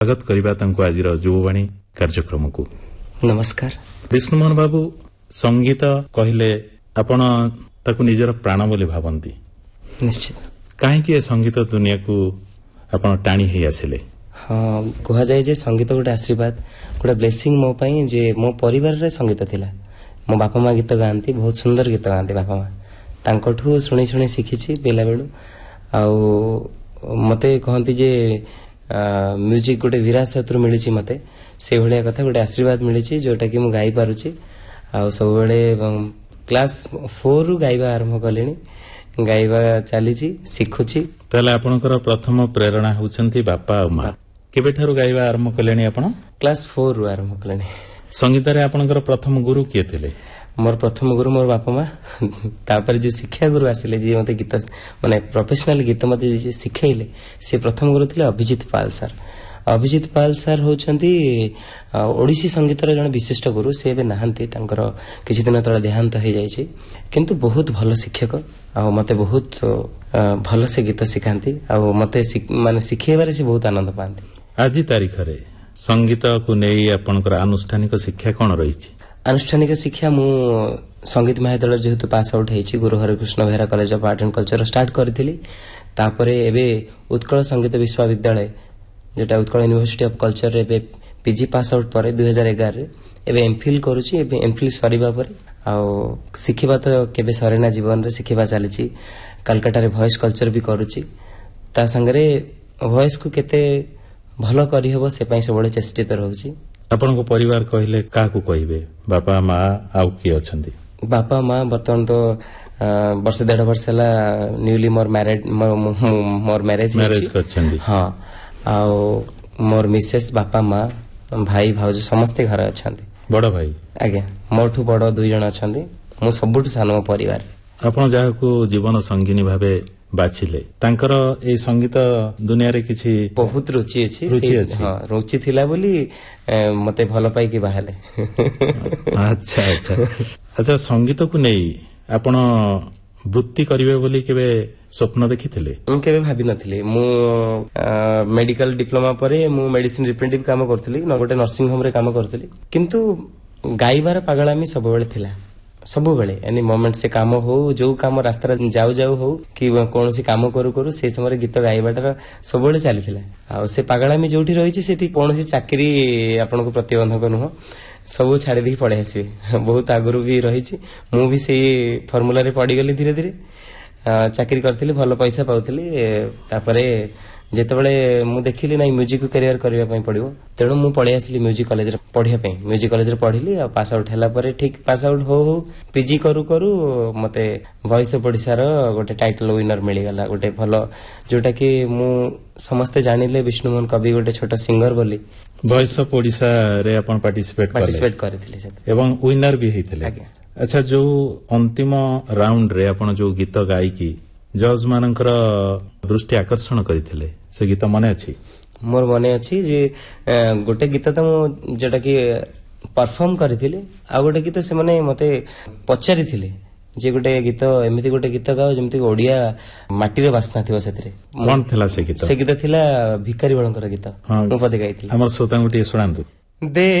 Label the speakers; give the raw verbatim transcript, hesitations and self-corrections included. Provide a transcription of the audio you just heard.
Speaker 1: स्वागत करबा तांको आजिर युववाणी कार्यक्रम को।
Speaker 2: नमस्कार।
Speaker 1: विष्णुमोहन बाबू, संगीत कहले आपण ताकू निजर प्राण बोली भावंती।
Speaker 2: निश्चित।
Speaker 1: काहे कि संगीत दुनिया को आपण टाणी हे आसिले?
Speaker 2: हाँ, कहा जाए जे संगीत गोटे आशीर्वाद, गोटे ब्लेसिंग मो पई जे मो परिवार रे संगीत थिला। मो बापा माँ गीत गाती, बहुत सुंदर गीत गाती बापा माँ। तांकठू शुणी शुणी शिखिछि पिला बेलू। आउ मते कहती जे म्यूजिक गोटे विरासत मिली मते से भाया कथा गोटे आशीर्वाद मिली जोटा कि मुझे गाई पारुछि। आ सब बेले क्लास फोर रु गाइबा आरंभ कले, गाइबा चली शिखुछि।
Speaker 1: ताले आपनकर प्रथम प्रेरणा होउछंती बापा आ माँ। केबेठारु गाइबा आरंभ कलेनी आपण?
Speaker 2: क्लास फोर रु आरंभ कलेनी।
Speaker 1: संगीत रे आपनकर प्रथम गुरु किए थिले?
Speaker 2: मोर प्रथम गुरु मोर बापा माँ। तापर जो शिक्षा गुरु आसिले जी मते गीत माने प्रोफेशनल गीत मते शिखैले, से प्रथम गुरु थिले अभिजीत पाल सर। अभिजीत पाल सर होउछंती ओडिसी संगीत रे जण विशिष्ट गुरु। से बे नाहंती, तांकर किछि दिन तळे देहांत हे जायछि, किंतु बहुत भलो शिक्षक आ मते बहुत भलो से गीत सिखांती आ मते माने सिखेबारे से बहुत आनंद पांती।
Speaker 1: आजि तारीख रे संगीत को नेई आपनकर आनुष्ठानिक शिक्षा कोन रहिछि?
Speaker 2: आनुष्ठानिक शिक्षा मु संगीत महाविद्यालय जेहेतु pass out हेछि, Guru Harikrishna Behera college of art and culture start करथिली। तापरे एबे उत्कल संगीत विश्वविद्यालय जेटा उत्कल यूनिवर्सिटी ऑफ कल्चर रे पीजी पास आउट पर दो हज़ार ग्यारह रे एबे एमफिल करूची। एबे एमफिल सरीबा पर आ शिखिबा तो केबे सरेना जीवन रे शिखिबा चलीची। कलकत्ता रे वॉइस कल्चर भी करूची। ता संगरे वॉइस को केते भलो करी हबो से पई सबले चेष्टित रहउची।
Speaker 1: आपण को परिवार कहले का को कहिबे? बापा माँ आउ की अछंती?
Speaker 2: बापा माँ बर्तमान तो वर्ष डेढ़ वर्ष हला न्यूली मोर मैरिड मोर मैरिज
Speaker 1: मैरिज करछंती।
Speaker 2: हां, आउ मोर मिसेस बापा माँ भाई भाउज समस्त घर अछंती।
Speaker 1: बड़ भाई? आज्ञा,
Speaker 2: मोठू बड़ दुई जण अछंती। मु सबुठ सान मो परिवार। आपण जाहाको जीवन संगिनी भाबे बाछिले, तांकर ए संगीत दुनिया रे किछि बहुत रुचि अछि।
Speaker 1: रुचि अछि?
Speaker 2: हां, रुचि थिला बोली मते भलो पाई कि बाहले।
Speaker 1: अच्छा अच्छा अच्छा। संगीत को नेई आपण वृत्ति करिवे बोली केबे स्वप्न देखिथिले?
Speaker 2: मु केबे भाबी नथिले। मु मेडिकल डिप्लोमा परे मु मेडिसिन रिप्रेजेंटेटिव काम करथली, न गोटे नर्सिंग होम रे काम करथली। किंतु गाइबार पागलामी सब बेले थिला, सब बेले एनी मोमेंट से काम हो, जो काम रास्ता जाऊ जाऊ हो कि कौन सी काम करू करू से समय गीत गाइबाटार सब बेले चली। आ से पागलामी जोठी रही सेठी कौन सी चाकरी आपन को प्रतिबंधक नुह, सब छाड़ी दी पड़े आसबे। बहुत आगुरी भी रही, मु भी से फर्मुला रे पड़ी गली धीरे धीरे। चाकरी करथिली, भलो पैसा पाउथिली। तापरे जेतेबेले मु देखिली नाही म्यूजिक करियर करिया पई पड़िबो, तेणु मु पळै आसिली म्यूजिक कॉलेज रे पढिया पई। म्यूजिक कॉलेज रे पढिली आ पास आउट हैला परे ठीक पास आउट हो हो पीजी करू करू मते वॉइस ऑफ ओडिसा रो गोटे टाइटल विनर मिली गला। गोटे भलो जोटा कि मु समस्त जानिले विष्णुमोहन कवि गोटे छोटा सिंगर बोली।
Speaker 1: वॉइस ऑफ ओडिसा रे अपन पार्टिसिपेट
Speaker 2: पार्टिसिपेट करथिले से
Speaker 1: एवं विनर भी हेथिले? आज्ञा। अच्छा, जो अंतिम राउंड रे आपण जो गीत गाई की जज मानकर दृष्टि आकर्षण करथिले, से गीत मने अछि?
Speaker 2: मोर मने अछि जे गोटे गीत त मु जेटा कि परफॉर्म करथिले, आ गोटे गीत से माने मते पचारिथिले जे गोटे गीत एमिति गोटे गीत गाओ जेमिति ओडिया माटी रे वासना थिबो सेतरे।
Speaker 1: कोन थिला से गीत?
Speaker 2: से गीत थिला भिखारी बळंकर गीत। मु पदे गाइथिले।
Speaker 1: हमर श्रोता गुटी सुनांतु।
Speaker 2: दे